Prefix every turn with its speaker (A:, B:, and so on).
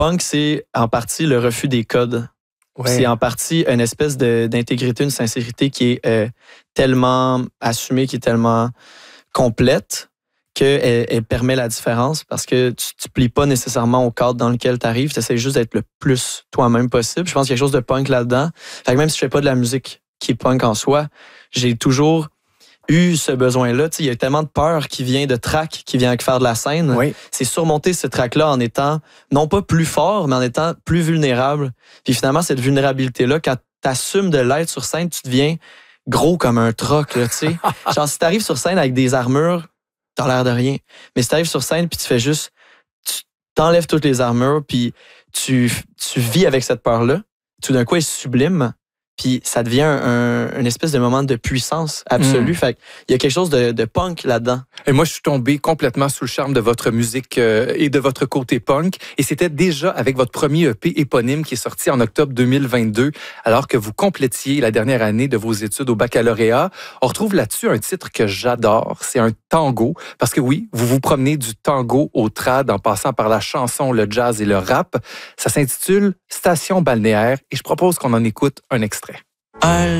A: punk, c'est en partie le refus des codes.
B: Ouais.
A: C'est en partie une espèce d'intégrité, une sincérité qui est tellement assumée, qui est tellement complète qu'elle permet la différence parce que tu ne plies pas nécessairement au cadre dans lequel tu arrives. Tu essaies juste d'être le plus toi-même possible. Je pense qu'il y a quelque chose de punk là-dedans. Fait que même si je fais pas de la musique qui est punk en soi, j'ai toujours eu ce besoin-là. Tu sais, il y a tellement de peur qui vient de track, qui vient avec faire de la scène.
B: Oui.
A: C'est surmonter ce track-là en étant non pas plus fort, mais en étant plus vulnérable. Puis finalement, cette vulnérabilité-là, quand tu assumes de l'être sur scène, tu deviens gros comme un troc, là, tu sais. Genre, si t'arrives sur scène avec des armures, t'as l'air de rien. Mais si t'arrives sur scène puis tu fais juste, tu t'enlèves toutes les armures puis tu vis avec cette peur-là, tout d'un coup, elle est sublime. Puis ça devient une espèce de moment de puissance absolue. Fait qu'il y a quelque chose de punk là-dedans.
B: Et moi, je suis tombé complètement sous le charme de votre musique et de votre côté punk. Et c'était déjà avec votre premier EP éponyme qui est sorti en octobre 2022, alors que vous complétiez la dernière année de vos études au baccalauréat. On retrouve là-dessus un titre que j'adore. C'est un tango. Parce que oui, vous vous promenez du tango au trad en passant par la chanson, le jazz et le rap. Ça s'intitule Station balnéaire et je propose qu'on en écoute un extrait.